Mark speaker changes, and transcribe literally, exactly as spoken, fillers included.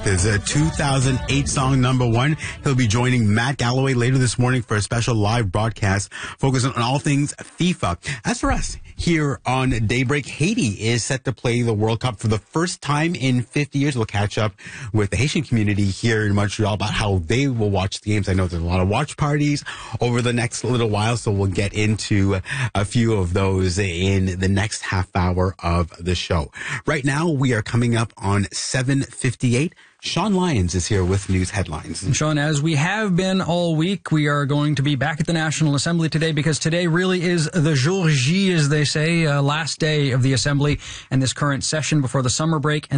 Speaker 1: Is a two thousand eight song number one. He'll be joining Matt Galloway later this morning for a special live broadcast focusing on all things FIFA. As for us here on Daybreak, Haiti is set to play the World Cup for the first time in fifty years. We'll catch up with the Haitian community here in Montreal about how they will watch the games. I know there's a lot of watch parties over the next little while, so we'll get into a few of those in the next half hour of the show. Right now, we are coming up on seven fifty-eight. Sean Lyons is here with news headlines.
Speaker 2: And Sean, as we have been all week, we are going to be back at the National Assembly today because today really is the jour J, as they say, uh, last day of the Assembly and this current session before the summer break. And